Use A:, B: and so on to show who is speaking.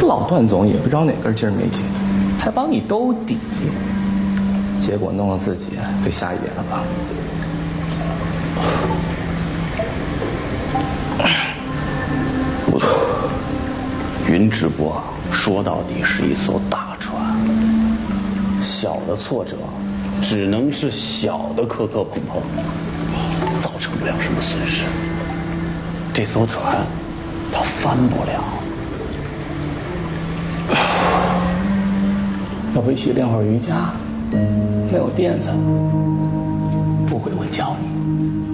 A: 老段总也不知道哪根筋没紧，还帮你兜底，结果弄得自己被瞎野了吧？
B: 不错，云之波说到底是一艘大船，小的挫折只能是小的磕磕碰碰，造成不了什么损失。这艘船它翻不了。
A: 要不去练会儿瑜伽？没有垫子，不会我教你。